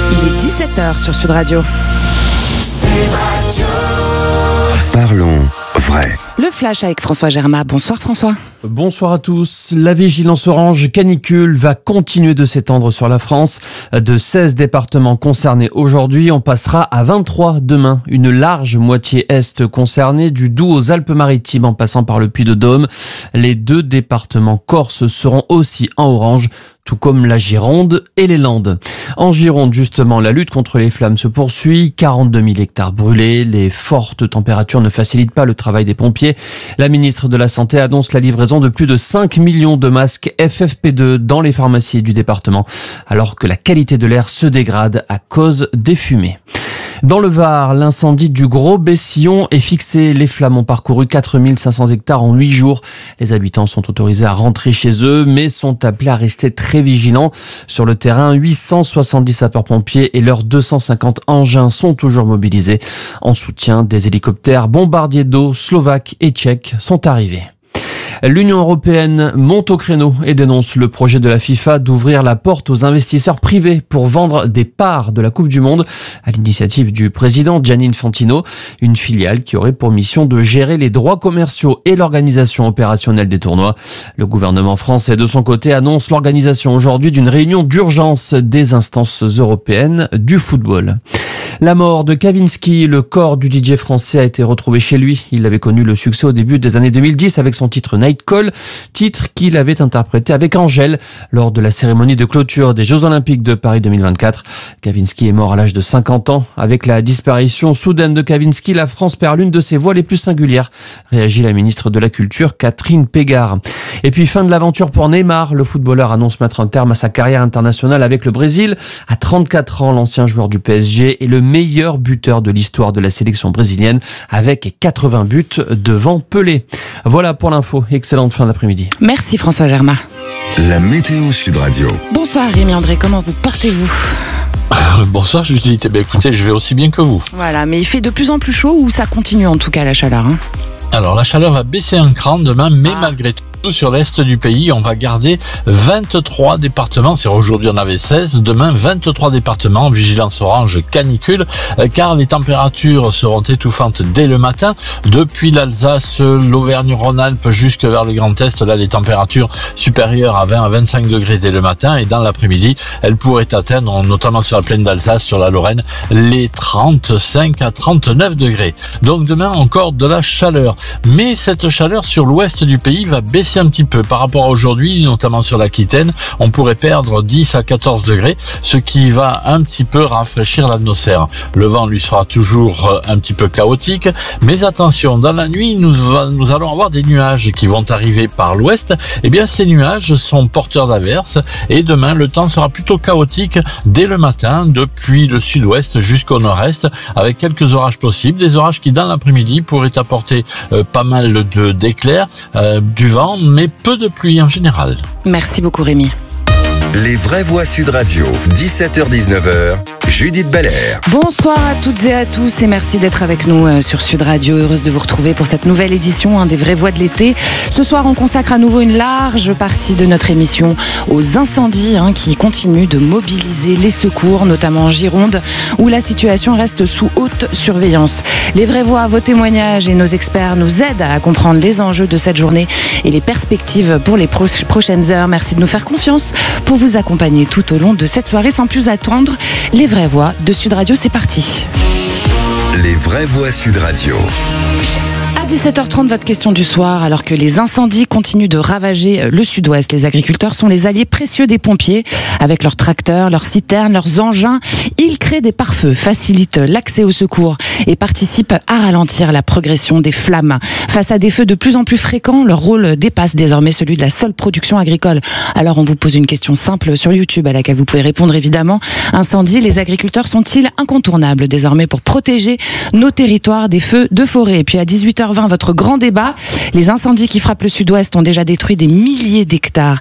Il est 17h sur Sud Radio. Parlons vrai. Le flash avec François Germain. Bonsoir François. Bonsoir à tous. La vigilance orange canicule va continuer de s'étendre sur la France. De 16 départements concernés aujourd'hui, on passera à 23 demain. Une large moitié est concernée, du Doubs aux Alpes-Maritimes en passant par le Puy-de-Dôme. Les 2 départements corses seront aussi en orange, tout comme la Gironde et les Landes. En Gironde, justement, la lutte contre les flammes se poursuit. 42 000 hectares brûlés. Les fortes températures ne facilitent pas le travail des pompiers. La ministre de la Santé annonce la livraison de plus de 5 millions de masques FFP2 dans les pharmacies du département, alors que la qualité de l'air se dégrade à cause des fumées. Dans le Var, l'incendie du Gros Bessillon est fixé. Les flammes ont parcouru 4500 hectares en 8 jours. Les habitants sont autorisés à rentrer chez eux, mais sont appelés à rester très vigilants. Sur le terrain, 870 sapeurs-pompiers et leurs 250 engins sont toujours mobilisés. En soutien, des hélicoptères bombardiers d'eau slovaques et tchèques sont arrivés. L'Union européenne monte au créneau et dénonce le projet de la FIFA d'ouvrir la porte aux investisseurs privés pour vendre des parts de la Coupe du Monde à l'initiative du président Gianni Infantino, une filiale qui aurait pour mission de gérer les droits commerciaux et l'organisation opérationnelle des tournois. Le gouvernement français, de son côté, annonce l'organisation aujourd'hui d'une réunion d'urgence des instances européennes du football. La mort de Kavinsky, le corps du DJ français a été retrouvé chez lui. Il avait connu le succès au début des années 2010 avec son titre Night Call, titre qu'il avait interprété avec Angèle lors de la cérémonie de clôture des Jeux Olympiques de Paris 2024. Kavinsky est mort à l'âge de 50 ans. Avec la disparition soudaine de Kavinsky, la France perd l'une de ses voix les plus singulières, réagit la ministre de la Culture, Catherine Pégard. Et puis fin de l'aventure pour Neymar. Le footballeur annonce mettre un terme à sa carrière internationale avec le Brésil. À 34 ans, l'ancien joueur du PSG est le meilleur buteur de l'histoire de la sélection brésilienne avec 80 buts devant Pelé. Voilà pour l'info. Excellente fin d'après-midi. Merci François Germain. La météo Sud Radio. Bonsoir Rémi André, comment vous portez-vous ? Bonsoir Judith, écoutez, je vais aussi bien que vous. Voilà, mais il fait de plus en plus chaud ou ça continue en tout cas la chaleur Alors la chaleur va baisser un cran demain, mais malgré tout, sur l'est du pays, on va garder 23 départements. C'est aujourd'hui on avait 16, demain 23 départements, vigilance orange canicule, car les températures seront étouffantes dès le matin. Depuis l'Alsace, l'Auvergne-Rhône-Alpes jusque vers le Grand Est, là les températures supérieures à 20 à 25 degrés dès le matin, et dans l'après-midi, elles pourraient atteindre, notamment sur la plaine d'Alsace, sur la Lorraine, les 35 à 39 degrés. Donc demain encore de la chaleur, mais cette chaleur sur l'ouest du pays va baisser un petit peu par rapport à aujourd'hui, notamment sur l'Aquitaine. On pourrait perdre 10 à 14 degrés, ce qui va un petit peu rafraîchir l'atmosphère. Le vent lui sera toujours un petit peu chaotique, mais attention, dans la nuit, nous allons avoir des nuages qui vont arriver par l'ouest. Eh bien, ces nuages sont porteurs d'averses et demain, le temps sera plutôt chaotique dès le matin, depuis le sud-ouest jusqu'au nord-est, avec quelques orages possibles, des orages qui, dans l'après-midi, pourraient apporter pas mal d'éclairs, du vent, mais peu de pluie en général. Merci beaucoup Rémi. Les vraies voix Sud Radio, 17h-19h, Judith Belair. Bonsoir à toutes et à tous et merci d'être avec nous sur Sud Radio. Heureuse de vous retrouver pour cette nouvelle édition des vraies voix de l'été. Ce soir, on consacre à nouveau une large partie de notre émission aux incendies qui continuent de mobiliser les secours, notamment en Gironde, où la situation reste sous haute surveillance. Les vraies voix, vos témoignages et nos experts nous aident à comprendre les enjeux de cette journée et les perspectives pour les prochaines heures. Merci de nous faire confiance pour vous accompagner tout au long de cette soirée. Sans plus attendre, les vraies voix de Sud Radio, c'est parti. Les vraies voix Sud Radio. À 17h30, votre question du soir. Alors que les incendies continuent de ravager le sud-ouest, les agriculteurs sont les alliés précieux des pompiers. Avec leurs tracteurs, leurs citernes, leurs engins, ils créent des pare-feux, facilitent l'accès aux secours et participent à ralentir la progression des flammes. Face à des feux de plus en plus fréquents, leur rôle dépasse désormais celui de la seule production agricole. Alors on vous pose une question simple sur YouTube à laquelle vous pouvez répondre évidemment. Incendie, les agriculteurs sont-ils incontournables désormais pour protéger nos territoires des feux de forêt? Et puis à 18h20, votre grand débat. Les incendies qui frappent le sud-ouest ont déjà détruit des milliers d'hectares,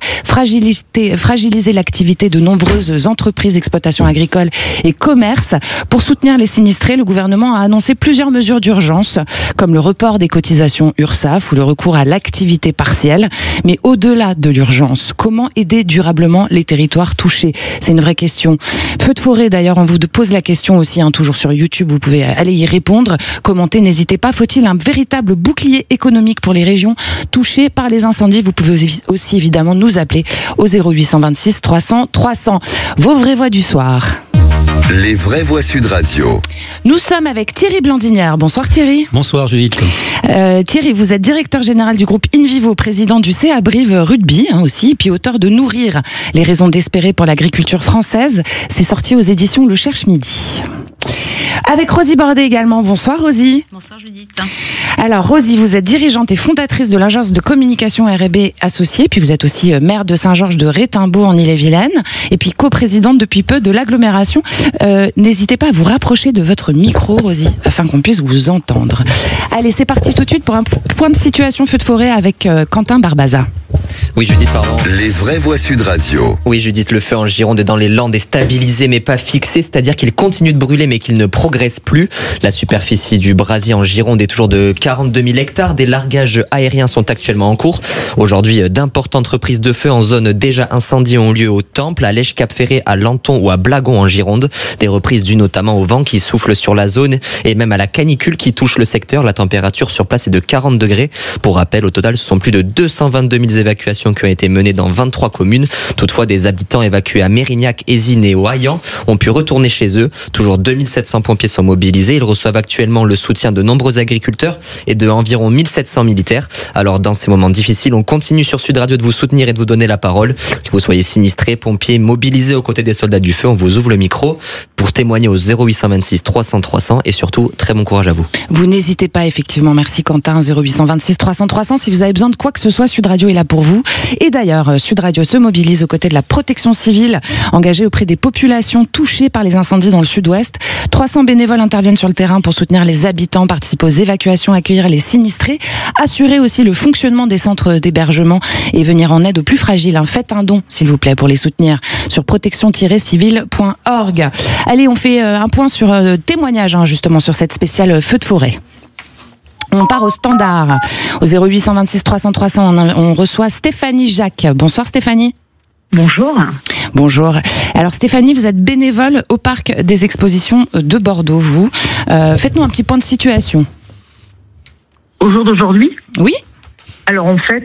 fragilisé l'activité de nombreuses entreprises, exploitations agricoles et commerces. Pour soutenir les sinistrés, le gouvernement a annoncé plusieurs mesures d'urgence, comme le report des cotisations l'allocation URSSAF ou le recours à l'activité partielle. Mais au-delà de l'urgence, comment aider durablement les territoires touchés? C'est une vraie question. Feu de forêt, d'ailleurs, on vous pose la question aussi, toujours sur YouTube, vous pouvez aller y répondre, commenter, n'hésitez pas. Faut-il un véritable bouclier économique pour les régions touchées par les incendies? Vous pouvez aussi évidemment nous appeler au 0826 300 300. Vos vraies voix du soir. Les vraies voix Sud Radio. Nous sommes avec Thierry Blandinière. Bonsoir Thierry. Bonsoir Judith. Thierry, vous êtes directeur général du groupe InVivo, président du CA Brive Rugby aussi, puis auteur de Nourrir, les raisons d'espérer pour l'agriculture française. C'est sorti aux éditions Le Cherche Midi. Avec Rosie Bordet également. Bonsoir Rosie. Bonsoir Judith. Alors Rosie, vous êtes dirigeante et fondatrice de l'agence de communication R&B Associée, puis vous êtes aussi maire de Saint-Georges de Rétimbaud en Ille-et-Vilaine, et puis coprésidente depuis peu de l'agglomération. N'hésitez pas à vous rapprocher de votre micro, Rosie, afin qu'on puisse vous entendre. Allez, c'est parti tout de suite pour un point de situation feu de forêt avec Quentin Barbaza. Oui Judith, pardon. Les vraies voix Sud Radio. Oui Judith, le feu en Gironde et dans les Landes est stabilisé mais pas fixé, c'est-à-dire qu'il continue de brûler mais qu'il ne progresse plus. La superficie du brasier en Gironde est toujours de 42 000 hectares. Des largages aériens sont actuellement en cours. Aujourd'hui, d'importantes reprises de feu en zone déjà incendiée ont lieu au Temple, à Lèche-Cap-Ferré, à Lanton ou à Blagon en Gironde. Des reprises dues notamment au vent qui souffle sur la zone et même à la canicule qui touche le secteur. La température sur place est de 40 degrés. Pour rappel, au total, ce sont plus de 222 000 évacuations qui ont été menées dans 23 communes. Toutefois, des habitants évacués à Mérignac, Ézine et au Haillan ont pu retourner chez eux. Toujours 2700 pompiers sont mobilisés. Ils reçoivent actuellement le soutien de nombreux agriculteurs et de environ 1700 militaires. Alors, dans ces moments difficiles, on continue sur Sud Radio de vous soutenir et de vous donner la parole. Que vous soyez sinistrés, pompiers, mobilisés aux côtés des soldats du feu, on vous ouvre le micro pour témoigner au 0826 300 300 et surtout, très bon courage à vous. Vous n'hésitez pas, effectivement. Merci Quentin. 0826 300 300. Si vous avez besoin de quoi que ce soit, Sud Radio est là pour vous. Et d'ailleurs, Sud Radio se mobilise aux côtés de la protection civile, engagée auprès des populations touchées par les incendies dans le sud-ouest. 300 bénévoles interviennent sur le terrain pour soutenir les habitants, participer aux évacuations, accueillir les sinistrés, assurer aussi le fonctionnement des centres d'hébergement et venir en aide aux plus fragiles. Faites un don, s'il vous plaît, pour les soutenir sur protection-civile.org. Allez, on fait un point sur témoignage, justement, sur cette spéciale feu de forêt. On part au standard. Au 0826 300 300, on reçoit Stéphanie Jacques. Bonsoir Stéphanie. Bonjour. Bonjour. Alors Stéphanie, vous êtes bénévole au parc des expositions de Bordeaux, vous. Faites-nous un petit point de situation. Au jour d'aujourd'hui ? Oui. Alors en fait,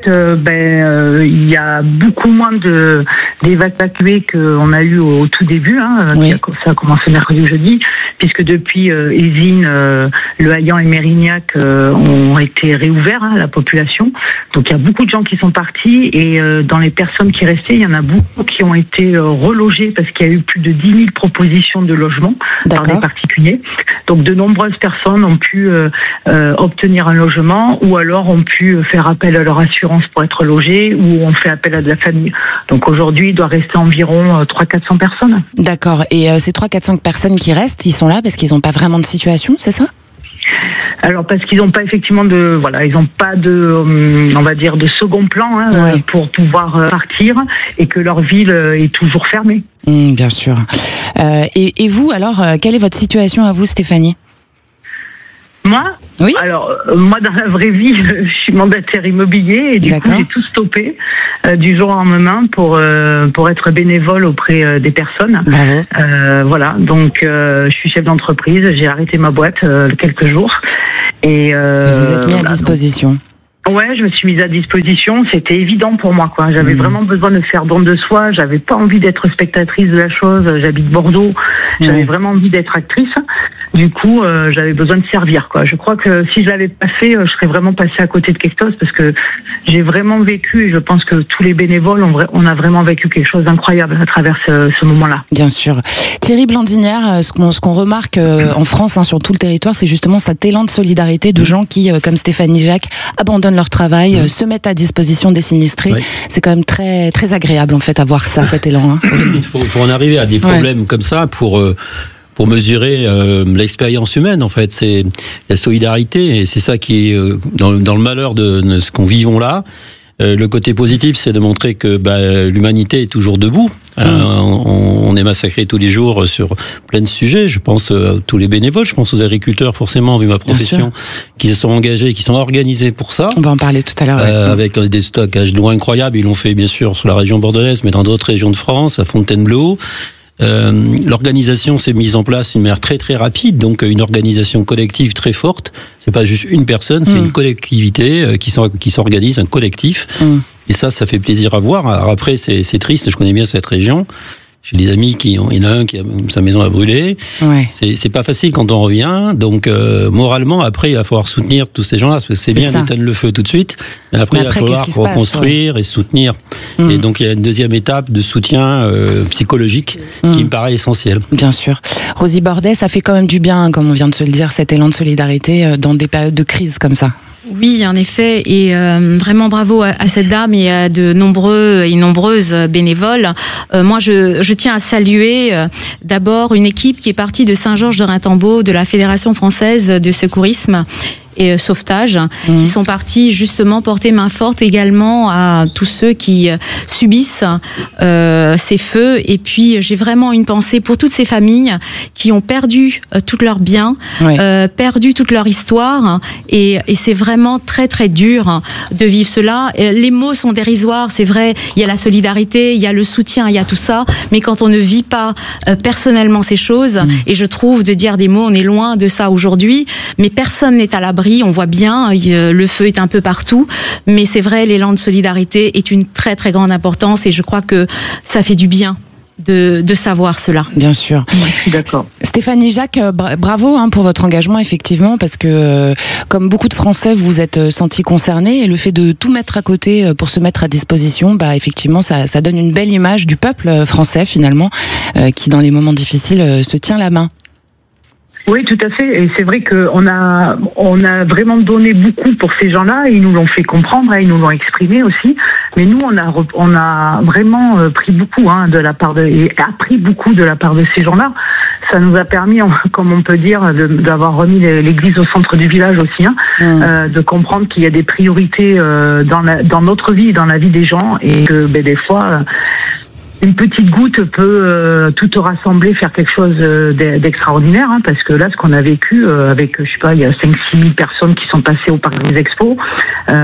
il y a beaucoup moins d'évacués qu'on a eu au tout début. Oui. Ça a commencé mercredi ou jeudi, puisque depuis Ézine, le Haillan et Mérignac ont été réouverts à la population. Donc il y a beaucoup de gens qui sont partis et dans les personnes qui restaient, il y en a beaucoup qui ont été relogés parce qu'il y a eu plus de 10 000 propositions de logement par des particuliers. Donc de nombreuses personnes ont pu obtenir un logement ou alors ont pu faire appel à leur assurance pour être logés ou ont fait appel à de la famille. Donc aujourd'hui, il doit rester environ 300-400 personnes. D'accord. Et ces 300-400 personnes qui restent, ils sont là parce qu'ils n'ont pas vraiment de situation, c'est ça ? Alors parce qu'ils n'ont pas effectivement ils n'ont pas de, on va dire, de second plan pour pouvoir partir et que leur ville est toujours fermée. Bien sûr. Et vous alors, quelle est votre situation à vous, Stéphanie ? Moi ? Oui. Alors, moi, dans la vraie vie, je suis mandataire immobilier et du coup, j'ai tout stoppé du jour au lendemain pour être bénévole auprès des personnes. Voilà, donc je suis chef d'entreprise, j'ai arrêté ma boîte quelques jours. Et vous êtes mis à disposition. Ouais, je me suis mise à disposition. C'était évident pour moi, quoi. J'avais vraiment besoin de faire don de soi. J'avais pas envie d'être spectatrice de la chose. J'habite Bordeaux. J'avais vraiment envie d'être actrice. Du coup, j'avais besoin de servir, quoi. Je crois que si je l'avais pas fait, je serais vraiment passée à côté de quelque chose parce que j'ai vraiment vécu et je pense que tous les bénévoles on a vraiment vécu quelque chose d'incroyable à travers ce moment-là. Bien sûr. Thierry Blandinière, ce qu'on remarque en France, sur tout le territoire, c'est justement cet élan de solidarité de gens qui, comme Stéphanie Jacques, abandonnent leur travail, se mettent à disposition des sinistrés. Oui. C'est quand même très, très agréable, en fait, à voir ça, cet élan. Il faut en arriver à des problèmes comme ça pour mesurer l'expérience humaine, en fait. C'est la solidarité, et c'est ça qui est dans le malheur de ce qu'on vivons là. Le côté positif, c'est de montrer que l'humanité est toujours debout. On est massacré tous les jours sur plein de sujets. Je pense à tous les bénévoles, je pense aux agriculteurs, forcément, vu ma profession, qui se sont engagés, qui sont organisés pour ça. On va en parler tout à l'heure. Avec des stockages d'eau incroyables. Ils l'ont fait, bien sûr, sur la région bordelaise, mais dans d'autres régions de France, à Fontainebleau. L'organisation s'est mise en place d'une manière très très rapide, donc une organisation collective très forte. C'est pas juste une personne, c'est une collectivité qui s'organise, un collectif. Et ça fait plaisir à voir. Alors après, c'est triste. Je connais bien cette région. J'ai des amis il y en a un qui a sa maison a brûlé. Ouais. C'est pas facile quand on revient. Donc, moralement, après, il va falloir soutenir tous ces gens-là. Parce que c'est bien d'éteindre le feu tout de suite. Mais après, il va falloir reconstruire et soutenir. Et donc, il y a une deuxième étape de soutien psychologique qui me paraît essentielle. Bien sûr. Rosie Bordet, ça fait quand même du bien, comme on vient de se le dire, cet élan de solidarité dans des périodes de crise comme ça. Oui, en effet, et vraiment bravo à cette dame et à de nombreux et nombreuses bénévoles. Moi, je tiens à saluer d'abord une équipe qui est partie de Saint-Georges-de-Raintembault, de la Fédération française de secourisme et sauvetage, qui sont partis justement porter main forte également à tous ceux qui subissent ces feux. Et puis j'ai vraiment une pensée pour toutes ces familles qui ont perdu tous leurs biens, perdu toute leur histoire, et c'est vraiment très très dur de vivre cela. Les mots sont dérisoires, c'est vrai, il y a la solidarité, il y a le soutien, il y a tout ça, mais quand on ne vit pas personnellement ces choses, et je trouve de dire des mots, on est loin de ça aujourd'hui, mais personne n'est à l'abri. On voit bien, le feu est un peu partout, mais c'est vrai, l'élan de solidarité est une très très grande importance, et je crois que ça fait du bien de savoir cela. Bien sûr. Ouais, d'accord. Stéphanie Jacques, bravo pour votre engagement, effectivement, parce que comme beaucoup de Français, vous vous êtes sentis concernés, et le fait de tout mettre à côté pour se mettre à disposition, effectivement, ça donne une belle image du peuple français, finalement, qui dans les moments difficiles se tient la main. Oui, tout à fait. Et c'est vrai qu'on a vraiment donné beaucoup pour ces gens-là. Ils nous l'ont fait comprendre, ils nous l'ont exprimé aussi. Mais nous, on a vraiment pris beaucoup et appris beaucoup de la part de ces gens-là. Ça nous a permis, comme on peut dire, d'avoir remis l'église au centre du village aussi, de comprendre qu'il y a des priorités dans notre vie, dans la vie des gens, et que des fois. Une petite goutte peut tout rassembler, faire quelque chose d'extraordinaire, parce que là, ce qu'on a vécu avec, je sais pas, il y a 5-6 000 personnes qui sont passées au parc des expos, ça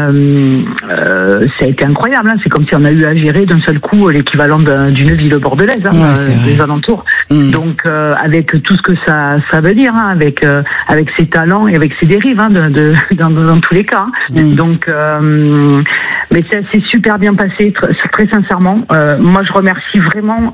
a été incroyable. C'est comme si on a eu à gérer d'un seul coup l'équivalent d'une ville bordelaise, des alentours. Donc, avec tout ce que ça veut dire, avec ses talents et avec ses dérives, dans tous les cas. Donc, mais ça s'est super bien passé, très sincèrement. Moi, je remercie vraiment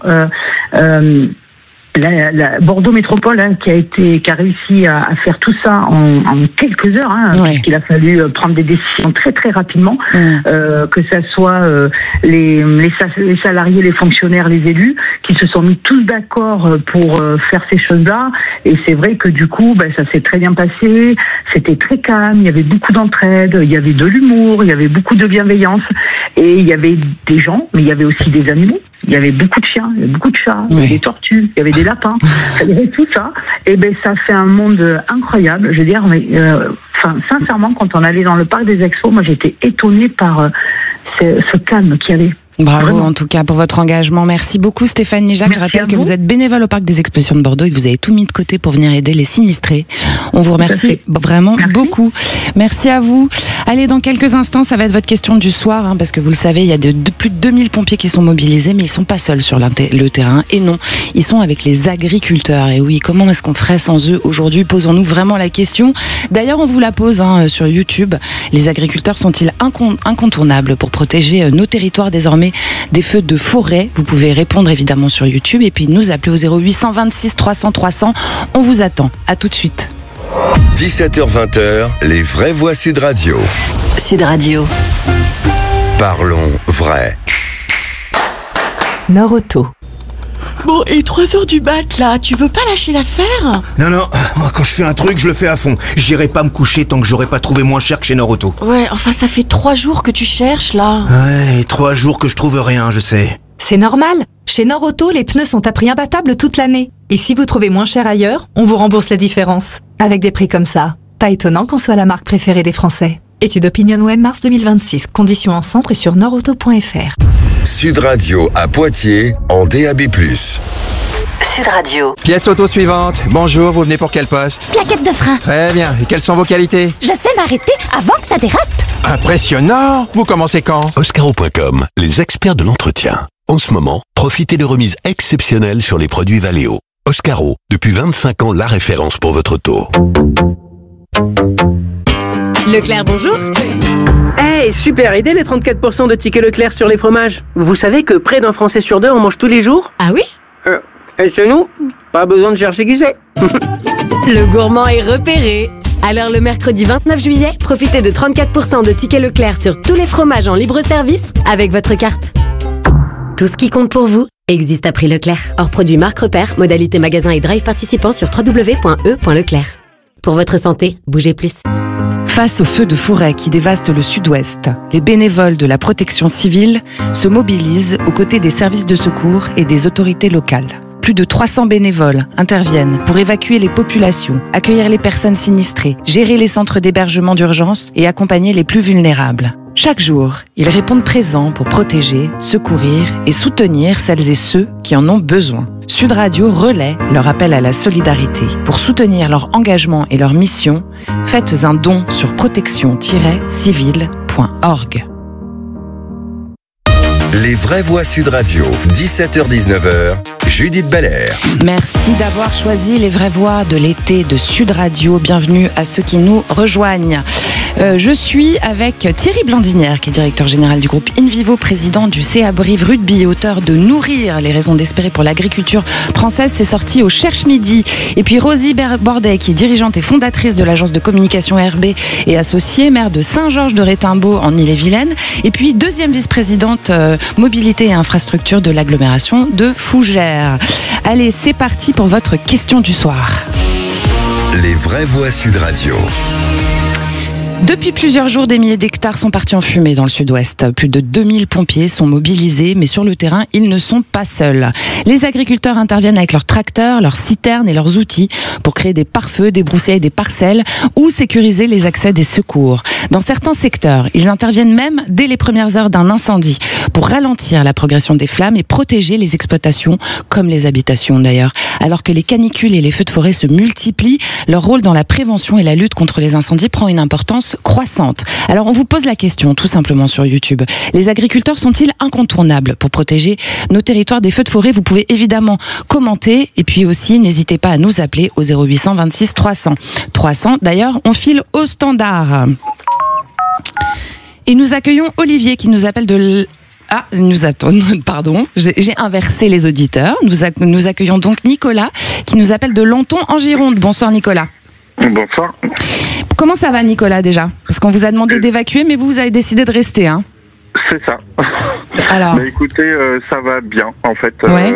Bordeaux Métropole qui a réussi à faire tout ça en quelques heures, puisqu'il a fallu prendre des décisions très très rapidement, que ça soit les salariés, les fonctionnaires, les élus, qui se sont mis tous d'accord pour faire ces choses-là. Et c'est vrai que du coup, ça s'est très bien passé. C'était très calme, il y avait beaucoup d'entraide, il y avait de l'humour, il y avait beaucoup de bienveillance, et il y avait des gens, mais il y avait aussi des animaux. Il y avait beaucoup de chiens, il y avait beaucoup de chats, il y avait des tortues, il y avait des lapins, il y avait tout ça. Et ça fait un monde incroyable. Je veux dire, mais sincèrement, quand on allait dans le parc des expos, moi j'étais étonnée par ce calme qu'il y avait. Bravo. Vraiment. En tout cas pour votre engagement. Merci beaucoup Stéphanie Jacques. Je rappelle que vous êtes bénévole au Parc des Expositions de Bordeaux et que vous avez tout mis de côté pour venir aider les sinistrés. On vous remercie vraiment beaucoup. Merci à vous. Allez, dans quelques instants, ça va être votre question du soir, parce que vous le savez, il y a plus de 2000 pompiers qui sont mobilisés, mais ils sont pas seuls sur le terrain. Et non, ils sont avec les agriculteurs. Et oui, comment est-ce qu'on ferait sans eux aujourd'hui? Posons-nous vraiment la question. D'ailleurs, on vous la pose sur YouTube. Les agriculteurs sont-ils incontournables pour protéger nos territoires désormais des feux de forêt? Vous pouvez répondre évidemment sur YouTube et puis nous appeler au 0826 300 300. On vous attend. À tout de suite. 17h-20h, les vraies voix Sud Radio. Sud Radio. Parlons vrai. Nord-Auto. Bon, et 3h du mat, là, tu veux pas lâcher l'affaire? Non, moi quand je fais un truc, je le fais à fond. J'irai pas me coucher tant que j'aurai pas trouvé moins cher que chez Nord-Auto. Ouais, enfin ça fait 3 jours que tu cherches, là. Ouais, 3 jours que je trouve rien, je sais. C'est normal. Chez Nord-Auto, les pneus sont à prix imbattable toute l'année. Et si vous trouvez moins cher ailleurs, on vous rembourse la différence. Avec des prix comme ça, pas étonnant qu'on soit la marque préférée des Français. Étude OpinionWay mars 2026. Conditions en centre et sur nordauto.fr. Sud Radio à Poitiers en DAB+. Sud Radio. Pièce auto suivante. Bonjour, vous venez pour quel poste? Plaquette de frein. Très bien. Et quelles sont vos qualités? Je sais m'arrêter avant que ça dérape. Impressionnant. Vous commencez quand? Oscaro.com, les experts de l'entretien. En ce moment, profitez de remises exceptionnelles sur les produits Valeo. Oscaro, depuis 25 ans, la référence pour votre auto. Leclerc, bonjour. Hey, super idée les 34% de tickets Leclerc sur les fromages. Vous savez que près d'un Français sur deux en mange tous les jours? Ah oui? Et chez nous, pas besoin de chercher qui c'est. Le gourmand est repéré. Alors le mercredi 29 juillet, profitez de 34% de tickets Leclerc sur tous les fromages en libre service avec votre carte. Tout ce qui compte pour vous existe à prix Leclerc. Hors produit marque repère, modalité magasin et drive participant sur www.e.leclerc. Pour votre santé, bougez plus. Face aux feux de forêt qui dévastent le sud-ouest, les bénévoles de la protection civile se mobilisent aux côtés des services de secours et des autorités locales. Plus de 300 bénévoles interviennent pour évacuer les populations, accueillir les personnes sinistrées, gérer les centres d'hébergement d'urgence et accompagner les plus vulnérables. Chaque jour, ils répondent présents pour protéger, secourir et soutenir celles et ceux qui en ont besoin. Sud Radio relaie leur appel à la solidarité. Pour soutenir leur engagement et leur mission, faites un don sur protection-civile.org. Les vraies voix Sud Radio, 17h-19h, Judith Belair. Merci d'avoir choisi les vraies voix de l'été de Sud Radio. Bienvenue à ceux qui nous rejoignent. Je suis avec Thierry Blandinière, qui est directeur général du groupe InVivo, président du CA Brive Rugby, auteur de Nourrir les raisons d'espérer pour l'agriculture française. C'est sorti au Cherche Midi. Et puis Rosie Bordet, qui est dirigeante et fondatrice de l'agence de communication RB et associée, maire de Saint-Georges-de-Rétimbaud en Ille-et-Vilaine. Et puis deuxième vice-présidente mobilité et infrastructure de l'agglomération de Fougères. Allez, c'est parti pour votre question du soir. Les vraies voix Sud Radio. Depuis plusieurs jours, des milliers d'hectares sont partis en fumée dans le sud-ouest. Plus de 2000 pompiers sont mobilisés, mais sur le terrain, ils ne sont pas seuls. Les agriculteurs interviennent avec leurs tracteurs, leurs citernes et leurs outils pour créer des pare-feux, des broussailles, des parcelles ou sécuriser les accès des secours. Dans certains secteurs, ils interviennent même dès les premières heures d'un incendie pour ralentir la progression des flammes et protéger les exploitations, comme les habitations d'ailleurs. Alors que les canicules et les feux de forêt se multiplient, leur rôle dans la prévention et la lutte contre les incendies prend une importance croissante. Alors on vous pose la question tout simplement sur YouTube. Les agriculteurs sont-ils incontournables pour protéger nos territoires des feux de forêt? Vous pouvez évidemment commenter et puis aussi n'hésitez pas à nous appeler au 0800 26 300. 300 d'ailleurs, on file au standard. Et nous accueillons Olivier qui nous appelle de... pardon, j'ai inversé les auditeurs. Nous accueillons donc Nicolas qui nous appelle de Lanton en Gironde. Bonsoir Nicolas. Bonsoir. Comment ça va Nicolas déjà? Parce qu'on vous a demandé d'évacuer mais vous avez décidé de rester, hein? C'est ça. Alors. Mais écoutez, ça va bien en fait. Ouais.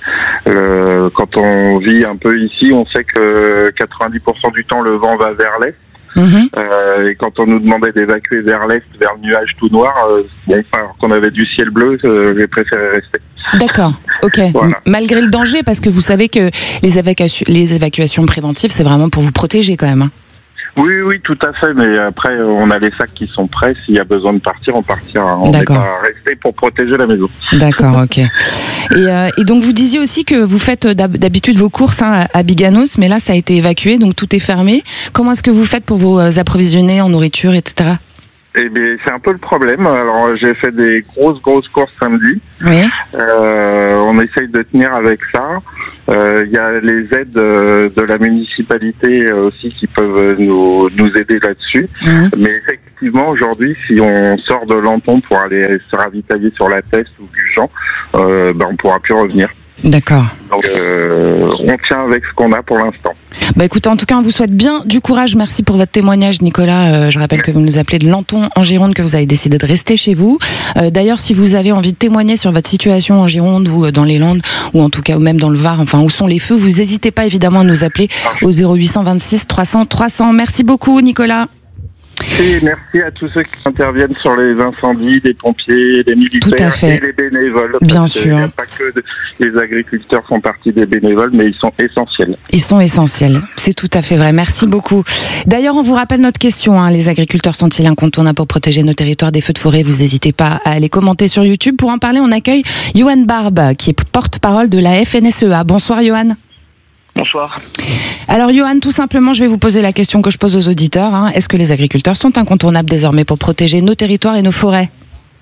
Quand on vit un peu ici, on sait que 90% du temps le vent va vers l'est. Et quand on nous demandait d'évacuer vers l'est, vers le nuage tout noir, alors qu'on avait du ciel bleu, j'ai préféré rester. D'accord, ok. Voilà. Malgré le danger, parce que vous savez que les évacuations préventives, c'est vraiment pour vous protéger quand même. Hein. Oui, tout à fait. Mais après, on a les sacs qui sont prêts. S'il y a besoin de partir, on partira. On n'est pas resté pour protéger la maison. D'accord, ok. Et donc, vous disiez aussi que vous faites d'habitude vos courses à Biganos, mais là, ça a été évacué, donc tout est fermé. Comment est-ce que vous faites pour vous approvisionner en nourriture, etc.? Eh bien, c'est un peu le problème. Alors, j'ai fait des grosses courses samedi. Oui. On essaye de tenir avec ça. Il y a les aides de la municipalité aussi qui peuvent nous aider là-dessus. Mais effectivement, aujourd'hui, si on sort de Lanton pour aller se ravitailler sur la Teste ou Gujan, on pourra plus revenir. D'accord. Donc, on tient avec ce qu'on a pour l'instant. Bah écoutez, en tout cas, on vous souhaite bien du courage. Merci pour votre témoignage, Nicolas. Je rappelle que vous nous appelez de Lanton en Gironde, que vous avez décidé de rester chez vous. D'ailleurs, si vous avez envie de témoigner sur votre situation en Gironde ou dans les Landes, ou en tout cas ou même dans le Var, enfin où sont les feux, vous n'hésitez pas évidemment à nous appeler au 0826 300 300. Merci beaucoup, Nicolas. Et merci à tous ceux qui interviennent sur les incendies, les pompiers, les militaires et les bénévoles. Bien sûr. Il n'y a pas que les agriculteurs font partie des bénévoles, mais ils sont essentiels. Ils sont essentiels, c'est tout à fait vrai. Merci beaucoup. D'ailleurs, on vous rappelle notre question. Les agriculteurs sont-ils incontournables pour protéger nos territoires des feux de forêt? Vous n'hésitez pas à aller commenter sur YouTube. Pour en parler, on accueille Johan Barbe, qui est porte-parole de la FNSEA. Bonsoir Johan. Bonsoir. Alors Johan, tout simplement, je vais vous poser la question que je pose aux auditeurs. Est-ce que les agriculteurs sont incontournables désormais pour protéger nos territoires et nos forêts?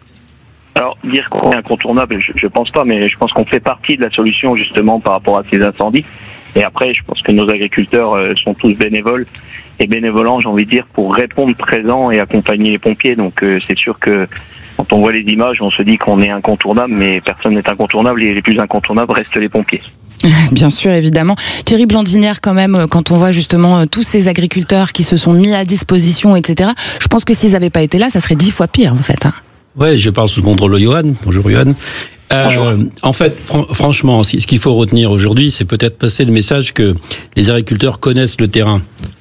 Alors, dire qu'on est incontournable, je pense pas, mais je pense qu'on fait partie de la solution justement par rapport à ces incendies. Et après, je pense que nos agriculteurs sont tous bénévoles et bénévolents, j'ai envie de dire, pour répondre présent et accompagner les pompiers. Donc c'est sûr que quand on voit les images, on se dit qu'on est incontournable, mais personne n'est incontournable et les plus incontournables restent les pompiers. Bien sûr, évidemment. Thierry Blandinière, quand même, quand on voit justement tous ces agriculteurs qui se sont mis à disposition, etc., je pense que s'ils n'avaient pas été là, ça serait 10 fois pire, en fait. Oui, je parle sous le contrôle de Johan. Bonjour Johan. En fait, franchement, ce qu'il faut retenir aujourd'hui, c'est peut-être passer le message que les agriculteurs connaissent le terrain.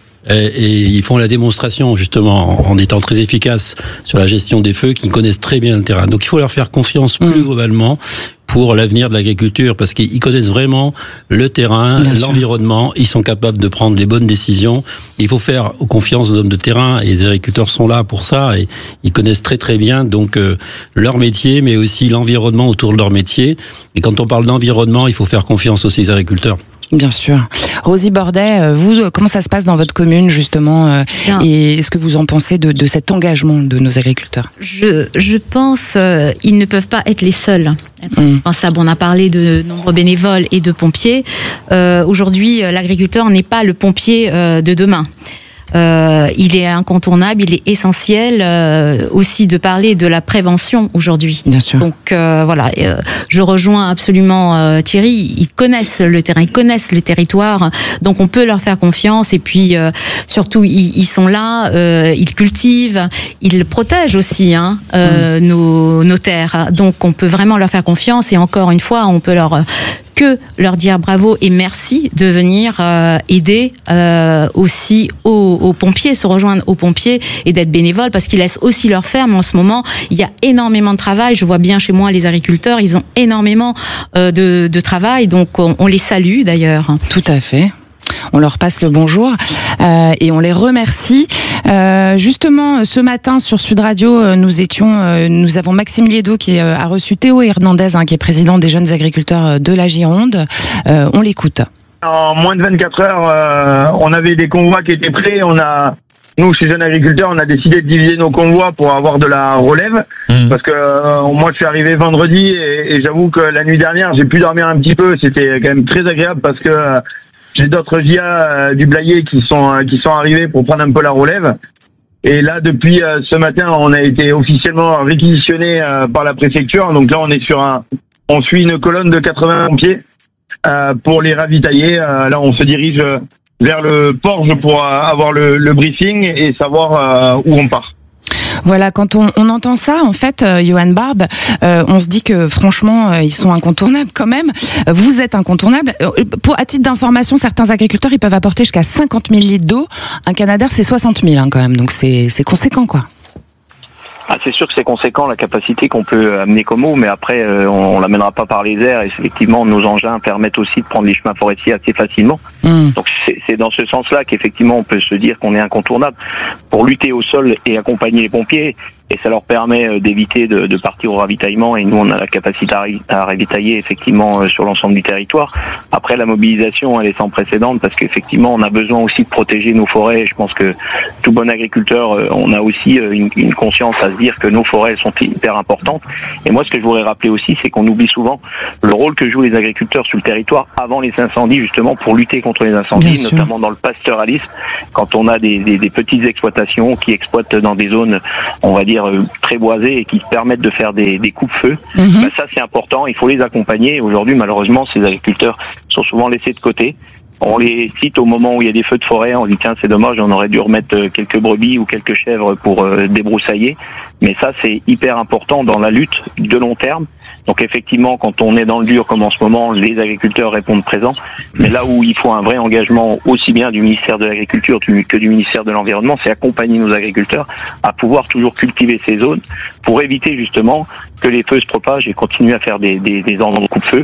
Et ils font la démonstration, justement, en étant très efficaces sur la gestion des feux, qu'ils connaissent très bien le terrain. Donc il faut leur faire confiance plus globalement pour l'avenir de l'agriculture, parce qu'ils connaissent vraiment le terrain, l'environnement, ils sont capables de prendre les bonnes décisions. Il faut faire confiance aux hommes de terrain, et les agriculteurs sont là pour ça, et ils connaissent très très bien donc leur métier, mais aussi l'environnement autour de leur métier. Et quand on parle d'environnement, il faut faire confiance aussi aux agriculteurs. Bien sûr. Rosie Bordet, vous, comment ça se passe dans votre commune, justement, et est-ce que vous en pensez de cet engagement de nos agriculteurs? Je pense ils ne peuvent pas être les seuls. Indispensable. On a parlé de nombreux bénévoles et de pompiers. Aujourd'hui, l'agriculteur n'est pas le pompier de demain. Il est incontournable, il est essentiel aussi de parler de la prévention aujourd'hui. Bien sûr. Donc voilà, je rejoins absolument Thierry. Ils connaissent le terrain, ils connaissent le territoire, donc on peut leur faire confiance. Et puis surtout, ils sont là, ils cultivent, ils protègent aussi nos terres. Donc on peut vraiment leur faire confiance. Et encore une fois, on peut leur dire bravo et merci de venir aider aussi aux pompiers, se rejoindre aux pompiers et d'être bénévoles, parce qu'ils laissent aussi leur ferme en ce moment. Il y a énormément de travail. Je vois bien chez moi les agriculteurs, ils ont énormément de travail, donc on les salue d'ailleurs. Tout à fait. On leur passe le bonjour et on les remercie. Justement, ce matin sur Sud Radio, nous avons Maxime Liedo qui a reçu Théo Hernandez, qui est président des jeunes agriculteurs de la Gironde. On l'écoute. En moins de 24 heures, on avait des convois qui étaient prêts. Nous, chez Jeunes Agriculteurs, on a décidé de diviser nos convois pour avoir de la relève. Parce que moi, je suis arrivé vendredi et j'avoue que la nuit dernière, j'ai pu dormir un petit peu. C'était quand même très agréable parce que j'ai d'autres GIA du Blayais qui sont arrivés pour prendre un peu la relève. Et là, depuis ce matin, on a été officiellement réquisitionné par la préfecture. Donc là, on suit une colonne de 80 pompiers pour les ravitailler. Là, on se dirige vers le Porge pour avoir le briefing et savoir où on part. Voilà, quand on entend ça, en fait, Johan Barbe, on se dit que franchement, ils sont incontournables quand même. Vous êtes incontournables. À titre d'information, certains agriculteurs, ils peuvent apporter jusqu'à 50 000 litres d'eau. Un Canadair, c'est 60 000 quand même, donc c'est conséquent, quoi. C'est sûr que c'est conséquent la capacité qu'on peut amener comme eau, mais après on l'amènera pas par les airs, et effectivement nos engins permettent aussi de prendre les chemins forestiers assez facilement. Donc c'est dans ce sens-là qu'effectivement on peut se dire qu'on est incontournable pour lutter au sol et accompagner les pompiers. Et ça leur permet d'éviter de partir au ravitaillement, et nous on a la capacité à ravitailler effectivement sur l'ensemble du territoire. Après, la mobilisation elle est sans précédent, parce qu'effectivement on a besoin aussi de protéger nos forêts. Et je pense que tout bon agriculteur, on a aussi une conscience à se dire que nos forêts sont hyper importantes. Et moi ce que je voudrais rappeler aussi, c'est qu'on oublie souvent le rôle que jouent les agriculteurs sur le territoire avant les incendies, justement pour lutter contre les incendies, notamment dans le pastoralisme, quand on a des petites exploitations qui exploitent dans des zones, on va dire, très boisées, et qui permettent de faire des coupe-feux. Ça c'est important, il faut les accompagner. Aujourd'hui malheureusement ces agriculteurs sont souvent laissés de côté. On les cite au moment où il y a des feux de forêt, on dit tiens c'est dommage, on aurait dû remettre quelques brebis ou quelques chèvres pour débroussailler. Mais ça c'est hyper important dans la lutte de long terme, Donc effectivement, quand on est dans le dur comme en ce moment, les agriculteurs répondent présents. Mais là où il faut un vrai engagement aussi bien du ministère de l'Agriculture que du ministère de l'Environnement, c'est accompagner nos agriculteurs à pouvoir toujours cultiver ces zones pour éviter justement que les feux se propagent et continuer à faire des endroits de coupe-feu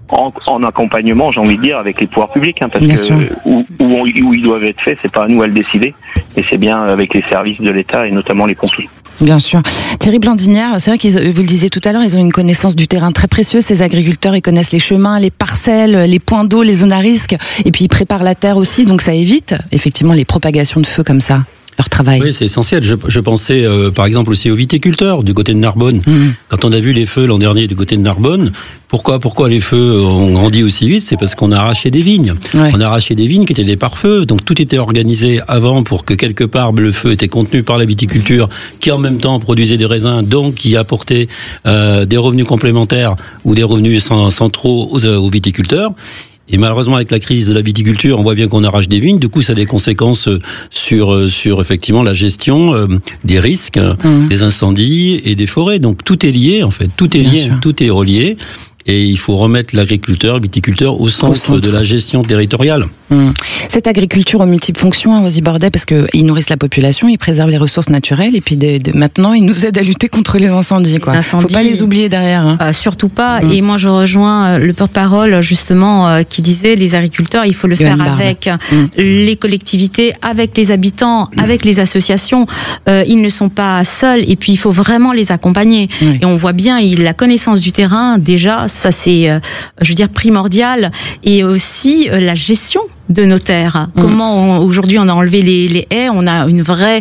en accompagnement, j'ai envie de dire, avec les pouvoirs publics, hein, parce que où ils doivent être faits, c'est pas à nous à le décider, et c'est bien avec les services de l'État et notamment les pompiers. Bien sûr. Thierry Blandinière, c'est vrai vous le disiez tout à l'heure, ils ont une connaissance du terrain très précieuse, ces agriculteurs, ils connaissent les chemins, les parcelles, les points d'eau, les zones à risque, et puis ils préparent la terre aussi, donc ça évite effectivement les propagations de feu comme ça. Leur travail. Oui, c'est essentiel. Je pensais par exemple aussi aux viticulteurs du côté de Narbonne. Quand on a vu les feux l'an dernier du côté de Narbonne, pourquoi les feux ont grandi aussi vite? C'est parce qu'on a arraché des vignes. Ouais. On a arraché des vignes qui étaient des pare-feux. Donc tout était organisé avant pour que quelque part le feu était contenu par la viticulture, qui en même temps produisait des raisins, donc qui apportait des revenus complémentaires ou des revenus centraux aux viticulteurs. Et malheureusement, avec la crise de la viticulture, on voit bien qu'on arrache des vignes. Du coup, ça a des conséquences sur effectivement la gestion des risques, des incendies et des forêts. Donc tout est lié, en fait. Tout est lié, tout est relié. Et il faut remettre l'agriculteur, le viticulteur au centre de la gestion territoriale. Cette agriculture aux multiples fonctions, Rosy Bordet, parce qu'ils nourrissent la population, ils préservent les ressources naturelles, et puis maintenant, ils nous aident à lutter contre les incendies. Il ne faut pas les oublier derrière. Hein. Surtout pas. Et moi, je rejoins le porte-parole, justement, qui disait, les agriculteurs, il faut le faire avec les collectivités, avec les habitants, avec les associations. Ils ne sont pas seuls, et puis il faut vraiment les accompagner. Et on voit bien, la connaissance du terrain, déjà, ça c'est, je veux dire, primordial. Et aussi la gestion de nos terres. Comment aujourd'hui on a enlevé les haies, on a une vraie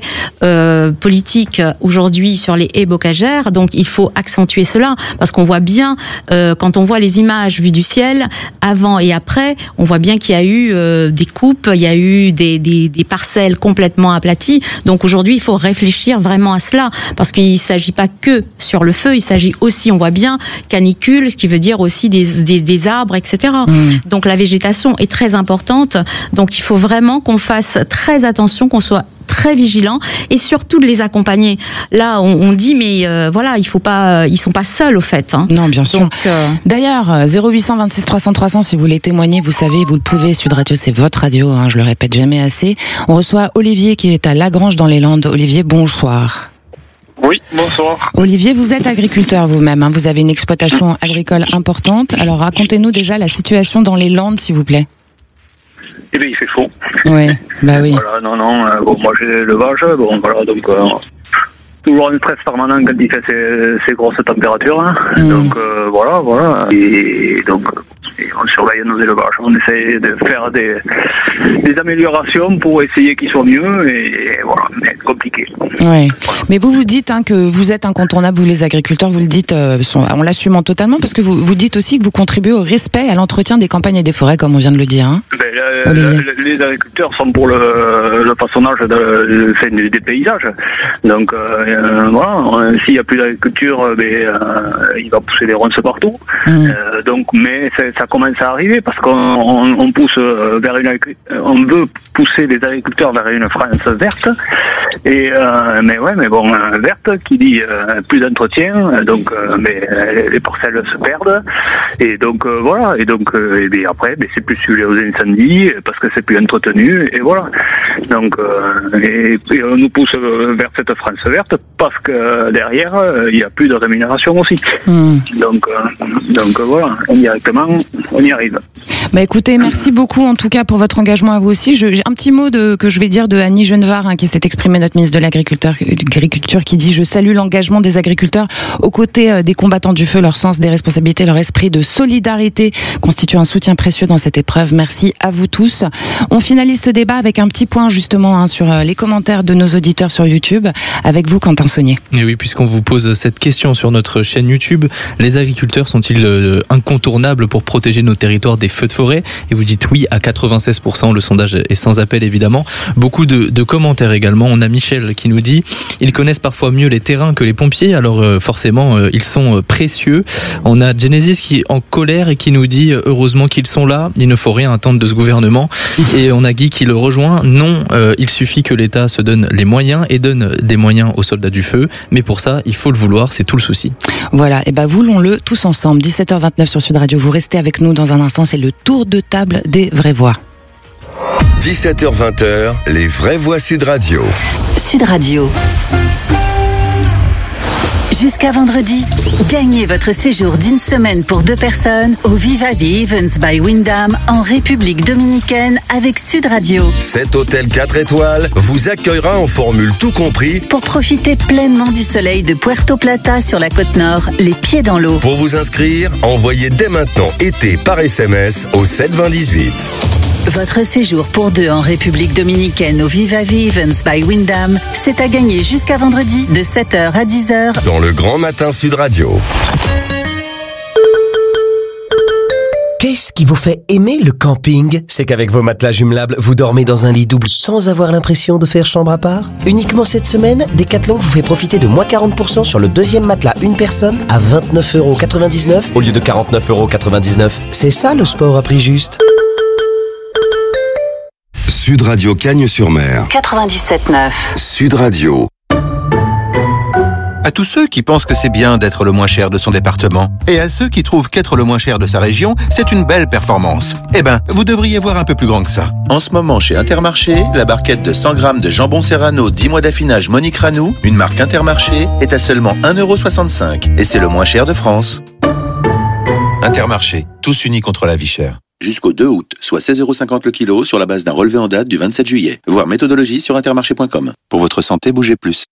politique aujourd'hui sur les haies bocagères, donc il faut accentuer cela, parce qu'on voit bien, quand on voit les images vues du ciel, avant et après, on voit bien qu'il y a eu des coupes, il y a eu des parcelles complètement aplaties, donc aujourd'hui il faut réfléchir vraiment à cela, parce qu'il ne s'agit pas que sur le feu, il s'agit aussi, on voit bien, canicule, ce qui veut dire aussi des arbres, etc. Donc la végétation est très importante. Donc il faut vraiment qu'on fasse très attention, qu'on soit très vigilant et surtout de les accompagner. Là, on dit, mais voilà, il faut pas, ils sont pas seuls au fait. Hein. Non, bien sûr. Donc, d'ailleurs, 0800 26 300 300, si vous voulez témoigner, vous savez, vous le pouvez. Sud Radio, c'est votre radio, hein, je le répète jamais assez. On reçoit Olivier qui est à Lagrange dans les Landes. Olivier, bonsoir. Oui, bonsoir. Olivier, vous êtes agriculteur vous-même, hein, vous avez une exploitation agricole importante. Alors racontez-nous déjà la situation dans les Landes, s'il vous plaît. Eh bien, il fait chaud. Oui, bah oui. Voilà, bon, moi j'ai l'élevage, bon, voilà, donc toujours un stress permanent quand il fait ces grosses températures. Hein. Donc voilà. Et donc on surveille nos élevages, on essaie de faire des améliorations pour essayer qu'ils soient mieux, et voilà, mais c'est compliqué. Oui, voilà. Mais vous dites que vous êtes incontournables, vous les agriculteurs, vous le dites, on l'assume totalement, parce que vous dites aussi que vous contribuez au respect et à l'entretien des campagnes et des forêts, comme on vient de le dire. Hein. Les agriculteurs sont pour le façonnage des paysages. Donc voilà, s'il n'y a plus d'agriculture, il va pousser des ronces partout. Donc, mais ça commence à arriver, parce qu'on pousse vers on veut pousser les agriculteurs vers une France verte. Et mais bon, verte qui dit plus d'entretien, donc les parcelles se perdent, et donc voilà, et donc et bien après, c'est plus sujet aux incendies parce que c'est plus entretenu, et voilà. Donc et on nous pousse vers cette France verte parce que derrière il y a plus de rémunération aussi. Donc voilà, indirectement on y arrive. Bah écoutez, merci beaucoup en tout cas pour votre engagement à vous aussi. J'ai un petit mot que je vais dire de Annie Genevard, hein, qui s'est exprimée, notre ministre de l'Agriculture, qui dit: je salue l'engagement des agriculteurs aux côtés des combattants du feu, leur sens des responsabilités, leur esprit de solidarité constitue un soutien précieux dans cette épreuve. Merci à vous tous. On finalise ce débat avec un petit point justement, hein, sur les commentaires de nos auditeurs sur YouTube, avec vous, Quentin Saunier. Et oui, puisqu'on vous pose cette question sur notre chaîne YouTube, les agriculteurs sont-ils incontournables pour protéger nos territoires des feux de forêt ? forêt. Et vous dites oui à 96%. Le sondage est sans appel, évidemment. Beaucoup de commentaires également. On a Michel qui nous dit « Ils connaissent parfois mieux les terrains que les pompiers, alors forcément, ils sont précieux. » On a Genesis qui est en colère et qui nous dit « Heureusement qu'ils sont là, il ne faut rien attendre de ce gouvernement. » Et on a Guy qui le rejoint. Non, il suffit que l'État se donne les moyens et donne des moyens aux soldats du feu. Mais pour ça, il faut le vouloir, c'est tout le souci. Voilà, et voulons-le tous ensemble. 17h29 sur Sud Radio. Vous restez avec nous dans un instant. C'est le tour de table des vraies voix. 17h20, les vraies voix Sud Radio. Sud Radio. Jusqu'à vendredi, gagnez votre séjour d'une semaine pour 2 personnes au Vivavi Events by Wyndham en République Dominicaine avec Sud Radio. Cet hôtel 4 étoiles vous accueillera en formule tout compris pour profiter pleinement du soleil de Puerto Plata sur la côte nord, les pieds dans l'eau. Pour vous inscrire, envoyez dès maintenant été par SMS au 72018. Votre séjour pour 2 en République Dominicaine au Vivavi Events by Wyndham, c'est à gagner jusqu'à vendredi de 7h à 10h dans le Grand Matin Sud Radio. Qu'est-ce qui vous fait aimer le camping? C'est qu'avec vos matelas jumelables, vous dormez dans un lit double sans avoir l'impression de faire chambre à part. Uniquement cette semaine, Decathlon vous fait profiter de moins 40% sur le deuxième matelas une personne à 29,99€ au lieu de 49,99€. C'est ça le sport à prix juste. Sud Radio Cagnes-sur-Mer 97.9. Sud Radio. À tous ceux qui pensent que c'est bien d'être le moins cher de son département, et à ceux qui trouvent qu'être le moins cher de sa région, c'est une belle performance. Eh ben, vous devriez voir un peu plus grand que ça. En ce moment, chez Intermarché, la barquette de 100 grammes de jambon Serrano 10 mois d'affinage Monique Ranou, une marque Intermarché, est à seulement 1,65€. Et c'est le moins cher de France. Intermarché, tous unis contre la vie chère. Jusqu'au 2 août, soit 16,50€ le kilo sur la base d'un relevé en date du 27 juillet. Voir méthodologie sur intermarché.com. Pour votre santé, bougez plus.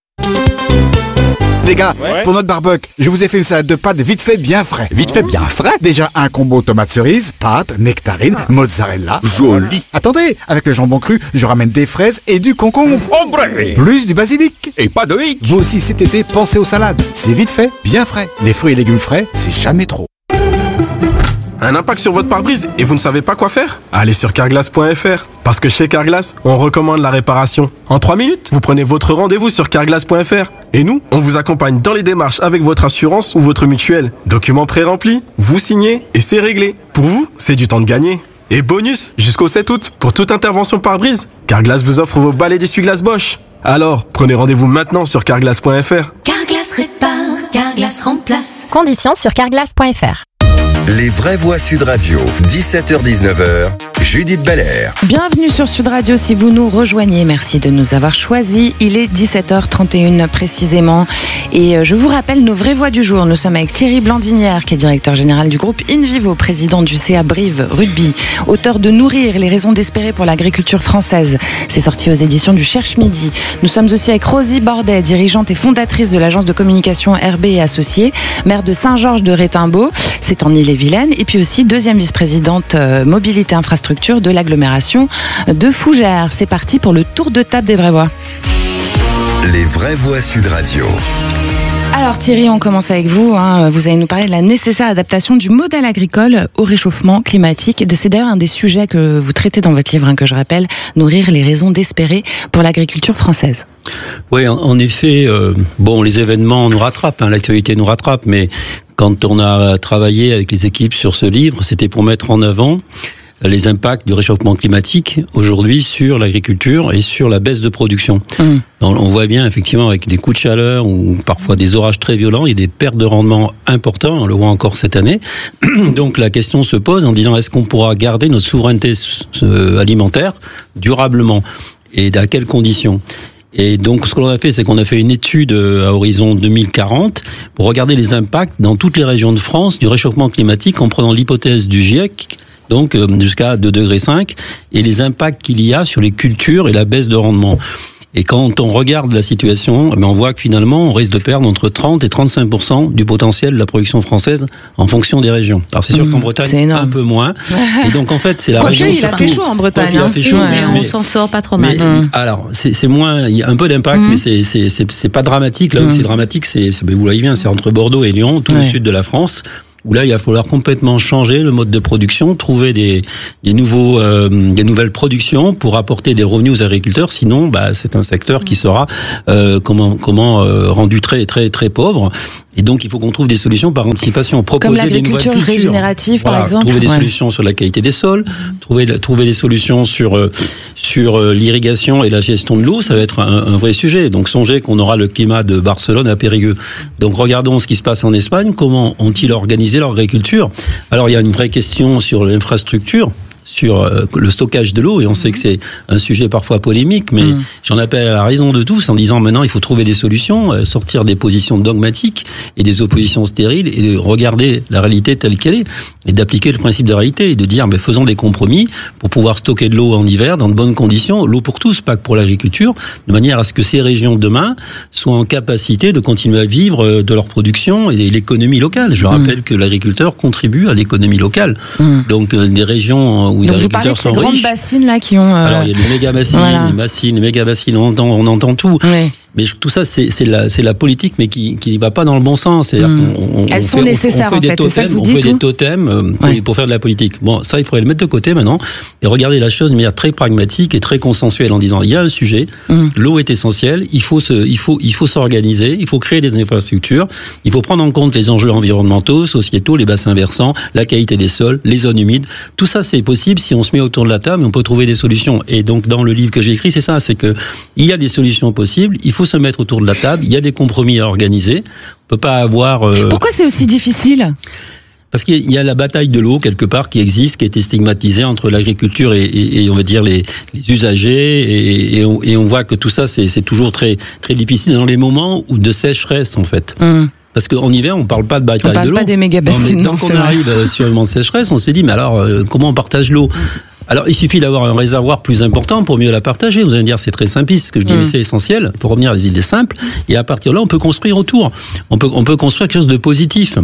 Les gars, pour notre barbecue, je vous ai fait une salade de pâtes vite fait bien frais. Vite fait bien frais? Déjà un combo tomate cerise, pâtes, nectarine, mozzarella. Joli. Attendez, avec le jambon cru, je ramène des fraises et du concombre. Hombre. Plus du basilic. Et pas de hic. Vous aussi cet été, pensez aux salades. C'est vite fait, bien frais. Les fruits et légumes frais, c'est jamais trop. Un impact sur votre pare-brise et vous ne savez pas quoi faire? Allez sur carglass.fr. Parce que chez Carglass, on recommande la réparation. En 3 minutes, vous prenez votre rendez-vous sur carglass.fr. Et nous, on vous accompagne dans les démarches avec votre assurance ou votre mutuelle. Documents pré-remplis, vous signez et c'est réglé. Pour vous, c'est du temps de gagner. Et bonus, jusqu'au 7 août, pour toute intervention pare-brise, Carglass vous offre vos balais d'essuie-glace Bosch. Alors, prenez rendez-vous maintenant sur carglass.fr. Carglass répare, Carglass remplace. Conditions sur carglass.fr. Les vraies voix Sud Radio, 17h-19h, Judith Belair. Bienvenue sur Sud Radio si vous nous rejoignez. Merci de nous avoir choisis. Il est 17h31 précisément. Et je vous rappelle nos vraies voix du jour. Nous sommes avec Thierry Blandinière, qui est directeur général du groupe InVivo, président du CA Brive Rugby, auteur de Nourrir, les raisons d'espérer pour l'agriculture française. C'est sorti aux éditions du Cherche Midi. Nous sommes aussi avec Rosie Bordet, dirigeante et fondatrice de l'agence de communication RB et Associés, maire de Saint-Georges de Rétimbaud. C'est en Ille-et-Vilaine. Et puis aussi deuxième vice-présidente mobilité infrastructure de l'agglomération de Fougères. C'est parti pour le tour de table des vraies voix. Les vraies voix Sud Radio. Alors Thierry, on commence avec vous. Vous allez nous parler de la nécessaire adaptation du modèle agricole au réchauffement climatique. C'est d'ailleurs un des sujets que vous traitez dans votre livre, que je rappelle, Nourrir, les raisons d'espérer pour l'agriculture française. Oui, en effet, les événements nous rattrapent, l'actualité nous rattrape, mais quand on a travaillé avec les équipes sur ce livre, c'était pour mettre en avant les impacts du réchauffement climatique aujourd'hui sur l'agriculture et sur la baisse de production. On voit bien effectivement avec des coups de chaleur ou parfois des orages très violents, il y a des pertes de rendement importantes, on le voit encore cette année. Donc la question se pose en disant est-ce qu'on pourra garder notre souveraineté alimentaire durablement et à quelles conditions ? Et donc, ce que l'on a fait, c'est qu'on a fait une étude à horizon 2040 pour regarder les impacts dans toutes les régions de France du réchauffement climatique en prenant l'hypothèse du GIEC, donc jusqu'à 2,5 degrés, et les impacts qu'il y a sur les cultures et la baisse de rendement. Et quand on regarde la situation, on voit que finalement, on risque de perdre entre 30 et 35% du potentiel de la production française en fonction des régions. Alors c'est sûr qu'en Bretagne, un peu moins. Et donc en fait, c'est la région. Il a fait chaud en Bretagne. Il a fait chaud, mais on s'en sort pas trop mal. Alors c'est moins, il y a un peu d'impact, mais c'est pas dramatique. Là où c'est dramatique, vous voyez bien, c'est entre Bordeaux et Lyon, tout le sud de la France. où là, il va falloir complètement changer le mode de production, trouver des nouvelles productions pour apporter des revenus aux agriculteurs. Sinon, c'est un secteur qui sera rendu très très très pauvre. Et donc, il faut qu'on trouve des solutions par anticipation. Comme l'agriculture régénérative, par exemple. Trouver des solutions sur la qualité des sols, trouver des solutions sur l'irrigation et la gestion de l'eau, ça va être un vrai sujet. Donc, songez qu'on aura le climat de Barcelone à Périgueux. Donc, regardons ce qui se passe en Espagne. Comment ont-ils organisé leur agriculture? Alors, il y a une vraie question sur l'infrastructure, sur le stockage de l'eau, et on sait que c'est un sujet parfois polémique, mais j'en appelle à la raison de tous en disant maintenant il faut trouver des solutions, sortir des positions dogmatiques et des oppositions stériles et de regarder la réalité telle qu'elle est et d'appliquer le principe de réalité et de dire faisons des compromis pour pouvoir stocker de l'eau en hiver dans de bonnes conditions, l'eau pour tous, pas que pour l'agriculture, de manière à ce que ces régions demain soient en capacité de continuer à vivre de leur production et de l'économie locale. Je rappelle que l'agriculteur contribue à l'économie locale. Donc des régions où donc vous parlez de ces grandes bassines là qui ont... Alors il y a les méga-bassines, les méga-bassines, on entend tout. Oui. Mais tout ça, c'est la politique, mais qui ne va pas dans le bon sens. Elles sont nécessaires, en fait, c'est ça que vous dites. On fait des totems pour faire de la politique. Bon, ça, il faudrait le mettre de côté maintenant et regarder la chose de manière très pragmatique et très consensuelle en disant, il y a un sujet, l'eau est essentielle, il faut s'organiser, il faut créer des infrastructures, il faut prendre en compte les enjeux environnementaux, sociétaux, les bassins versants, la qualité des sols, les zones humides. Tout ça, c'est possible si on se met autour de la table et on peut trouver des solutions. Et donc, dans le livre que j'ai écrit, c'est ça, c'est que il y a des solutions possibles, il faut se mettre autour de la table, il y a des compromis à organiser. On peut pas avoir... Pourquoi c'est aussi difficile ? Parce qu'il y a la bataille de l'eau quelque part qui existe, qui a été stigmatisée entre l'agriculture et on va dire les usagers et on voit que tout ça c'est toujours très très difficile dans les moments où de sécheresse en fait. Parce qu'en hiver, on parle pas de bataille de l'eau. On parle pas des méga-bassines. Donc on arrive sur le moment de sécheresse, on s'est dit mais alors comment on partage l'eau ? Alors, il suffit d'avoir un réservoir plus important pour mieux la partager. Vous allez me dire, c'est très simpliste ce que je dis, mais c'est essentiel pour revenir à des idées simples. Et à partir de là, on peut construire autour. On peut construire quelque chose de positif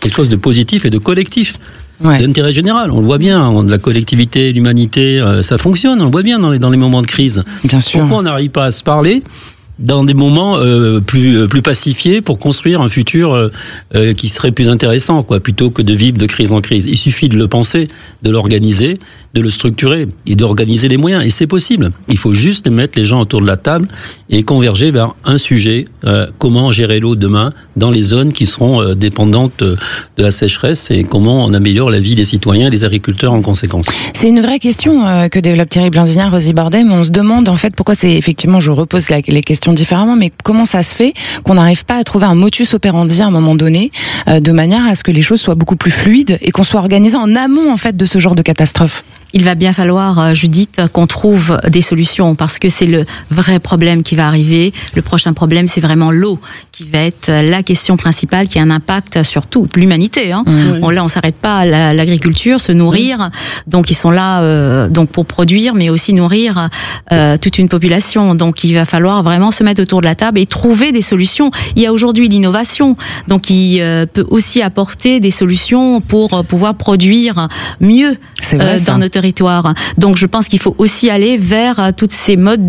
et de collectif. D'intérêt général, on le voit bien, la collectivité, l'humanité, ça fonctionne, on le voit bien dans les moments de crise. Bien sûr. Pourquoi on n'arrive pas à se parler dans des moments plus pacifiés pour construire un futur qui serait plus intéressant, plutôt que de vivre de crise en crise. Il suffit de le penser, de l'organiser, de le structurer et d'organiser les moyens. Et c'est possible. Il faut juste mettre les gens autour de la table et converger vers un sujet. Comment gérer l'eau demain dans les zones qui seront dépendantes de la sécheresse et comment on améliore la vie des citoyens et des agriculteurs en conséquence. C'est une vraie question que développe Thierry Blanzinière, Rosie Bordet, mais on se demande en fait pourquoi c'est effectivement, je repose les questions différemment, mais comment ça se fait qu'on n'arrive pas à trouver un motus operandi à un moment donné de manière à ce que les choses soient beaucoup plus fluides et qu'on soit organisé en amont en fait de ce genre de catastrophe. Il va bien falloir, Judith, qu'on trouve des solutions parce que c'est le vrai problème qui va arriver. Le prochain problème, c'est vraiment l'eau qui va être la question principale qui a un impact sur toute l'humanité. Là, on s'arrête pas à l'agriculture, se nourrir. Donc, ils sont là donc pour produire, mais aussi nourrir toute une population. Donc, il va falloir vraiment se mettre autour de la table et trouver des solutions. Il y a aujourd'hui l'innovation, donc il peut aussi apporter des solutions pour pouvoir produire mieux dans nos territoires. Donc je pense qu'il faut aussi aller vers toutes ces modes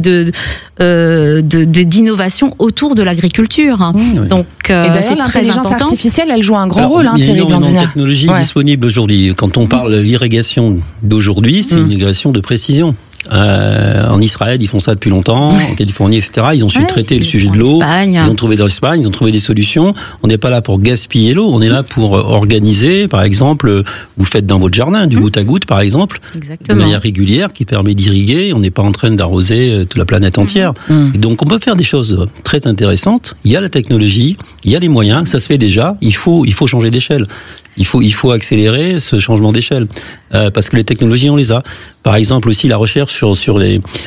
d'innovation autour de l'agriculture. Donc et d'ailleurs l'intelligence artificielle, elle joue un grand rôle, Thierry Blanzinière. Il y a une technologie disponible aujourd'hui. Quand on parle de l'irrigation d'aujourd'hui, c'est une irrigation de précision. En Israël, ils font ça depuis longtemps, en Californie, etc. Ils ont su traiter le sujet de l'eau. Ils ont trouvé dans l'Espagne, ils ont trouvé des solutions. On n'est pas là pour gaspiller l'eau, on est là pour organiser, par exemple, vous le faites dans votre jardin, du goutte à goutte, par exemple, de manière régulière, qui permet d'irriguer. On n'est pas en train d'arroser toute la planète entière. Et donc, on peut faire des choses très intéressantes. Il y a la technologie, il y a les moyens, ça se fait déjà. Il faut changer d'échelle. Il faut accélérer ce changement d'échelle parce que les technologies on les a. Par exemple aussi la recherche sur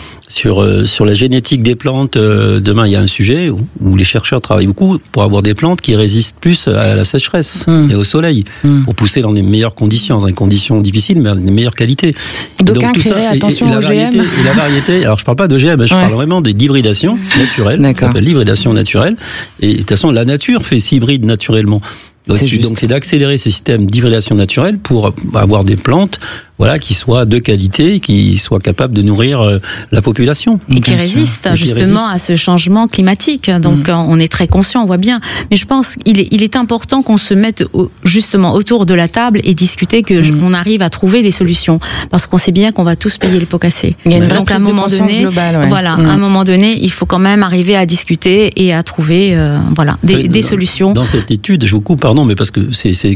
la génétique des plantes. Demain il y a un sujet où les chercheurs travaillent beaucoup pour avoir des plantes qui résistent plus à la sécheresse et au soleil pour pousser dans les meilleures conditions, dans des conditions difficiles mais de meilleure qualité. D'aucuns crieraient attention aux GM. Et la variété. Alors je parle pas de GM, je parle vraiment d'hybridation naturelle. Ça s'appelle l'hybridation naturelle. Et de toute façon la nature fait s'hybride naturellement. Donc c'est d'accélérer ce système d'hybridation naturelle pour avoir des plantes voilà, qui soit de qualité, qui soit capable de nourrir la population. Et qui résiste justement à ce changement climatique. Donc on est très conscient, on voit bien. Mais je pense qu'il est important qu'on se mette justement autour de la table et discuter qu'on arrive à trouver des solutions. Parce qu'on sait bien qu'on va tous payer les pots cassés. Il y a une vraie donc à un prise de moment conscience donné, globale, ouais. voilà, à un moment donné, il faut quand même arriver à discuter et à trouver des solutions. Dans cette étude, je vous coupe, pardon, mais parce que c'est